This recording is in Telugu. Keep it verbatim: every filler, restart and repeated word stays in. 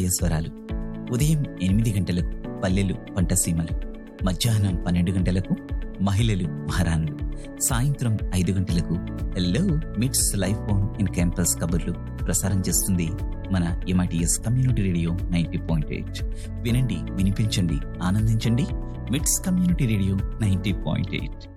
హృదయ స్వరాలు. ఉదయం ఎనిమిది గంటలకు పల్లెలు పంటసీమలు, మధ్యాహ్నం పన్నెండు గంటలకు మహిళలు మహారాణులు, సాయంత్రం ఐదు గంటలకు హెల్లో మిట్స్ లైఫ్ ఆన్ ఇన్ క్యాంపస్ కబుర్లు ప్రసారం చేస్తుంది మన MITS community radio ninety point eight. వినండి, వినిపించండి, ఆనందించండి. మిట్స్ community radio ninety point eight.